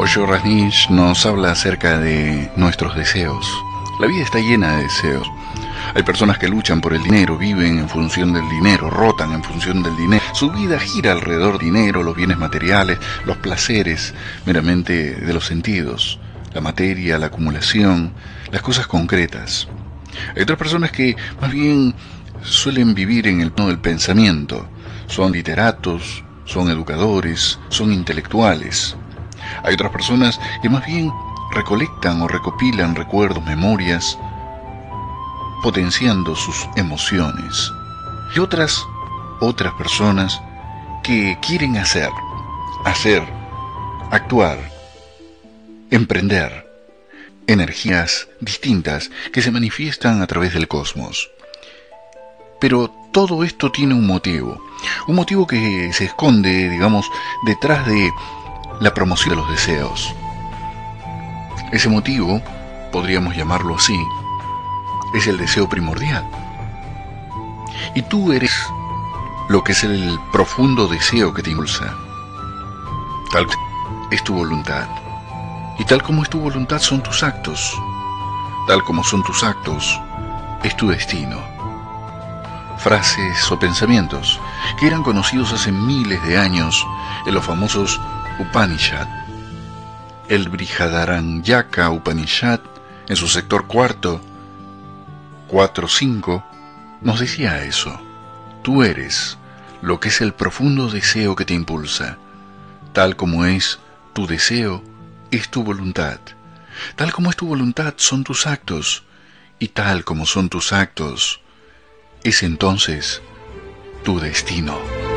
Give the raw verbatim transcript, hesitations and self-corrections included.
Osho Rajneesh nos habla acerca de nuestros deseos. La vida está llena de deseos. Hay personas que luchan por el dinero, viven en función del dinero, rotan en función del dinero. Su vida gira alrededor del dinero, los bienes materiales, los placeres meramente de los sentidos, la materia, la acumulación, las cosas concretas. Hay otras personas que más bien suelen vivir en el plano del pensamiento. Son literatos, son educadores, son intelectuales. Hay otras personas que más bien recolectan o recopilan recuerdos, memorias, potenciando sus emociones. Y otras, otras personas que quieren hacer, hacer, actuar, emprender, energías distintas que se manifiestan a través del cosmos. Pero todo esto tiene un motivo, un motivo que se esconde, digamos, detrás de la promoción de los deseos. Ese motivo, podríamos llamarlo así, es el deseo primordial. Y tú eres lo que es el profundo deseo que te impulsa. Tal es tu voluntad. Y tal como es tu voluntad son tus actos. Tal como son tus actos, es tu destino. Frases o pensamientos que eran conocidos hace miles de años en los famosos Upanishad. El Brihadaranyaka Upanishad, en su sector cuarto, cuatro cinco, nos decía eso. Tú eres lo que es el profundo deseo que te impulsa. Tal como es tu deseo, es tu voluntad. Tal como es tu voluntad, son tus actos. Y tal como son tus actos, es entonces tu destino.